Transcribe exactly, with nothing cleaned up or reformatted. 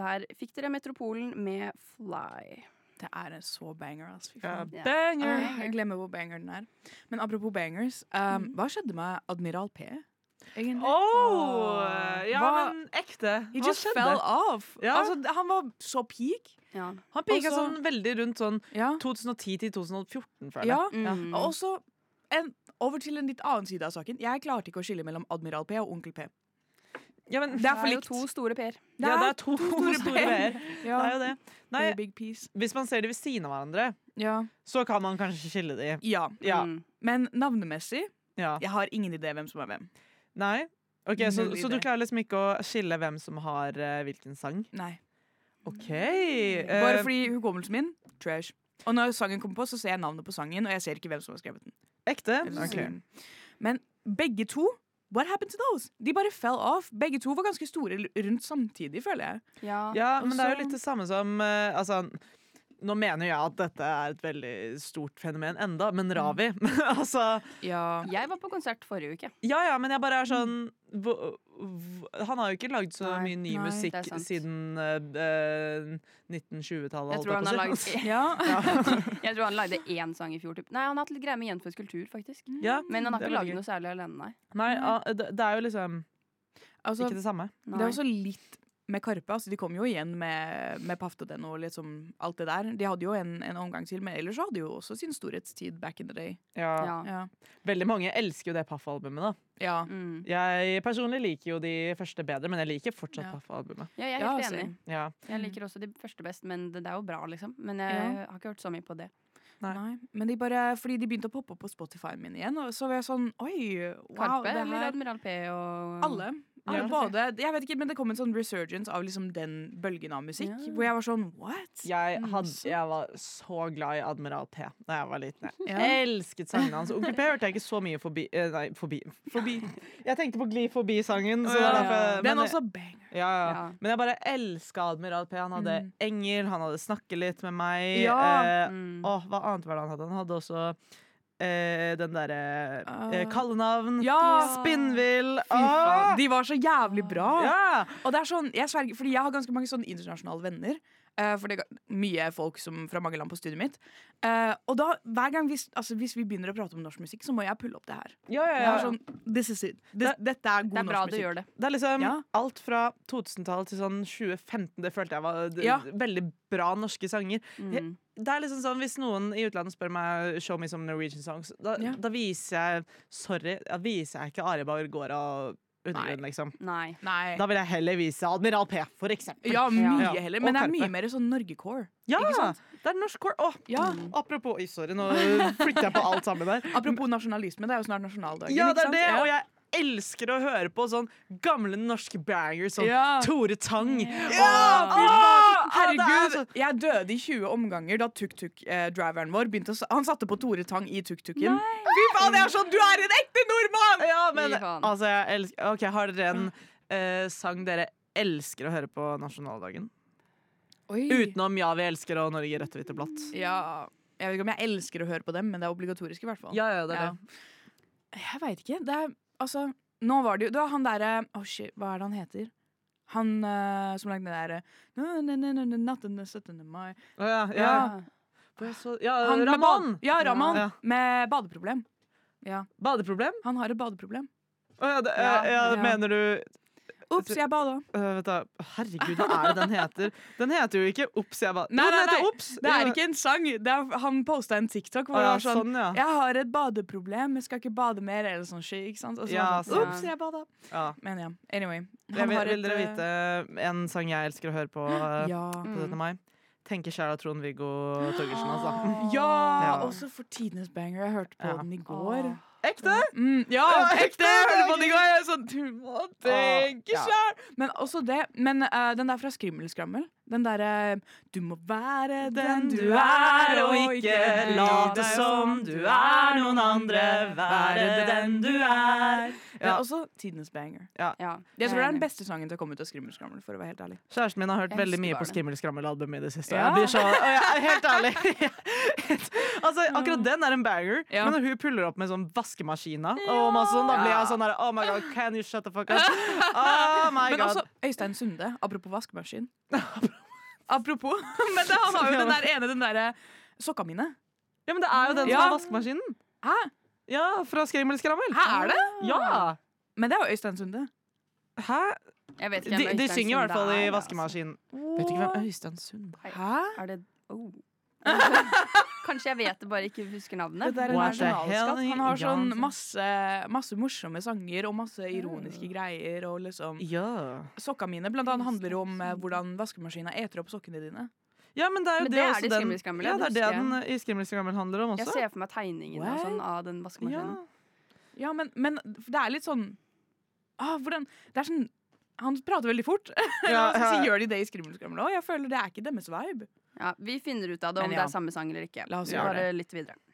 Der fikk dere Metropolen med Fly. Det er en så banger, altså. Ja, Ja. banger! Jeg glemmer hvor banger den er. Men apropos bangers, um, hva skjedde med Admiral P? Egentlig? Oh, ja, Hva- men ekte. He Hva just skjedde? fell off. Ja. Altså, han var så peak. Ja. Han pika Også- sånn veldig rundt sånn Ja. tjuetusen ti til tjuetusen fjorten, føler Ja. jeg. Mm. Og også en, over til en litt annen side av saken. Jeg klarte ikke å skille mellom Admiral P og Onkel P. Ja, men Det er for jo likt. to store per. ja, det er to store P-er. p-er. Ja. Det er jo det. Nei, Very big piece. hvis man ser de ved siden av hverandre, Ja. så kan man kanskje skille de. ja. Ja. Mm. Men navnemessig, ja. jeg har ingen idé hvem som er hvem. Nei? Ok, så, Null så du idé. klarer liksom ikke å skille hvem som har eh, hvilken sang? Nei. OK. Bare eh, fordi hukommelsen min, trash. Og når sangen kommer på, så ser jeg navnet på sangen, og jeg ser ikke hvem som har skrevet den. Ekte? Eller så Ok. sier den. Men begge to, what happened to those? De bare fell off. Begge to var ganske store l- rundt samtidig, føler jeg. Ja. Ja, men det er jo Også- litt det samme som eh, Altså, nå mener jeg at dette er et veldig stort fenomen enda, men Ravi altså, Ja. Jeg var på konsert forrige uke. ja ja, men jeg bare er sånn hvor- hvor- Han har jo ikke lagd så Nei. mye ny Nei, musikk det er sant. siden uh, nitten tjue-tallet. Jeg holdt tror han på har å lagd si. Ja. Jeg tror han lagde én sang i fjor. Typ. Nei, han har hatt litt greier med Jentfors kultur, faktisk. Ja, Men han har det er ikke veldig lagd gøy. noe særlig alene, nei. Nei, ah, det, det er jo liksom Altså, ikke det samme. nei. det er også litt med Karpe. Altså, de kom jo igjen med, med Paft og den og liksom alt det der. De hadde jo en, en omgang til, men ellers så hadde de jo også sin storhetstid back in the day. Ja. Ja. Ja. Veldig mange elsker jo det Paff-albumet. da Ja. Mm. Jeg personlig liker jo de første bedre, men jeg liker fortsatt Ja. Paff-albumet. ja, jeg er Ja, helt same. enig. Ja. Jeg liker også de første best, men det, det er jo bra, liksom. Men jeg Ja. har ikke hørt så mye på det. Nei. Nei. Men de bare, fordi de begynte å poppe opp på Spotify min igjen, og så var jeg sånn oi, wow, Karpe det eller her Admiral P og Alle. Ja. Alle både, jeg vet ikke, men det kom en sånn resurgence av liksom den bølgen av musikk, Ja. hvor jeg var sånn, what? Jeg, Mm, hadde, så- jeg var så glad i Admiral P da jeg var liten. Jeg Ja. elsket sangene hans. Onkel P hørte jeg ikke så mye forbi eh, Nei, forbi. forbi. Jeg tenkte på Gli forbi-sangen. Så det Ja, var ja. derfor- Den men- også banger. ja, ja. Ja. Men jeg bare elska Admiral P. Han hadde Mm. engel, han hadde snakke litt med meg. Ja. Eh, Mm. Åh, hva annet var det han hadde? Han hadde også eh, den derre Ah. eh, kallenavn. Ja. Spinnvill. Fy faen, Ah. de var så jævlig bra. Ja. Og det er sånn, jeg sverger, fordi jeg har ganske mange sånne internasjonale venner. eh, for det er mye folk som, fra mange land på studiet mitt. Eh, og da, hver gang hvis, altså, hvis vi begynner å prate om norsk musikk, så må jeg pulle opp det her. Ja, ja, Jeg ja. er sånn, this is it. This, dette er god Det er bra norsk du musikk. gjør det. Det er liksom Ja. alt fra to-tusentallet til sånn tjue femten. Det følte jeg var d- Ja. veldig bra norske sanger. Mm. Det er liksom sånn, Hvis noen i utlandet spør meg Show me some Norwegian songs, da, Ja. da viser jeg Sorry, da viser jeg ikke Ari Bagård og Undergrunn, liksom. Nei. Nei. Da vil jeg heller vise Admiral P, for eksempel. Ja, mye Ja. heller. Og Men det er Karpe. mye mer sånn Norge-core. Ja, Ikke sant? det er norsk core. Å, Ja. apropos Oi, sorry, nå flytter jeg på alt sammen der. Apropos nasjonalisme, det er jo snart nasjonaldagen. Ja, ikke det er sant? det, Ja. og jeg elsker å høre på sånn gamle norske bangers som Ja. Tore Tang. Ja, fy Åh, faen. det er Herregud, så- jeg døde i tjue omganger da tuk-tuk-driveren vår begynte å s- Han satte på Tore Tang i tuk-tuken. Fy faen, jeg er sånn, du er en ekte nordmann! Ja, men Fy faen. altså, jeg elsker Ok, har dere en eh, sang dere elsker å høre på nasjonaldagen? Oi. Utenom Ja, vi elsker og Norge rødt, hvitt og blått. Ja, jeg vet ikke om jeg elsker å høre på dem, men det er obligatorisk i hvert fall. Ja, ja, det er Ja. det. Jeg veit ikke. Det er, altså, nå var det jo Det var han derre Å, shit, hva er det han heter? Han eh, som lagde det derre «Nå, nå, nå, nå, nå, Natten den syttende mai. Å, ja, ja. Ja. For jeg så- ja, Han med Ramón! bad- Ja, Raman. Ja. Med badeproblem. Ja, Badeproblem? han har et badeproblem. Å ja, det, Ja, ja, ja. mener du Ops, jeg bada. øh, vet du, Herregud, hva er det den heter? Den heter jo ikke Ops, jeg ba... Nei, Jo, den nei, heter nei. Ops! Det er ikke en sang. Det er, han posta en TikTok hvor Å, det ja, var sånn sånn, ja. Jeg har et badeproblem, jeg skal ikke bade mer, eller sånn shit. Ikke sant? Og så Ja, var det sånn, sant. Ops, jeg bada. ja. Men ja, anyway. Jeg vil, har vil et, dere eh, vite en sang jeg elsker å høre på øh, Ja. på syttende mai? Tenker kjære Trond-Viggo Torgersen, altså. Ja, Ja. også for tidenes banger. Jeg hørte på Ja. den i går. Åh. Ekte? Mm, ja, Ja, ekte! ekte! Jeg hørte på den i går. Jeg er sånn, du må tenke ja. sjøl! Men også det. Men eh, den der fra Skrimmelskrammel. Den derre Du må være den du er, og ikke late som du er noen andre. Være den du er. Det er Ja. også tidenes banger. Ja, Jeg tror det jeg er er den enig. beste sangen til å komme ut av Skrimmelskrammel, for å være helt ærlig. Kjæresten min har hørt Jeg veldig husker mye bare på den. Skimmelskrammel-albumet i det siste. Ja. Jeg blir så, og jeg er helt ærlig Altså, akkurat den er en banger, Ja. men når hun puller opp med sånn vaskemaskiner og masse sånn, da blir jeg sånn der, oh my god, can you shut the fuck up? Oh my Men god. også Øystein Sunde, apropos vaskemaskin. Apropos. Men det, han har jo den der ene, den derre sokka mine. Ja, men det er jo den som Ja. er vaskemaskinen. Hæ? Ja, fra Skimmelskrammel. Hæ, er det? Ja. Men det er jo Øystein Sunde. Hæ? Jeg vet ikke De, hvem de Øystein synger i hvert fall Sunde i er, altså. vaskemaskinen. Vet ikke hvem Øystein Sunde er. Hæ? Er det oh. Kanskje jeg vet det, bare ikke husker navnet. Det der er en What the hell? nasjonalskatt. Han har sånn Ja. masse, masse morsomme sanger og masse ironiske greier. Og liksom Ja. Sokka mine blant annet handler jo om eh, hvordan vaskemaskina eter opp sokkene dine. Ja, men det er jo Men det, det er også det i den, Skimmelskrammel, ja, ja, det er det det husker den i Skimmelskrammel handler om Jeg også. ser for meg tegningene og sånn av den Ja. vaskemaskinen. Ja, men, men det er litt sånn ah, hvordan, Det er sånn Han prater veldig fort. Ja, Og så ja. gjør de det i Skrimmelskrammel òg. Jeg føler det er ikke deres vibe. Ja, vi finner ut av det Men om ja. det er samme sang eller ikke. La oss gjøre Bare litt videre.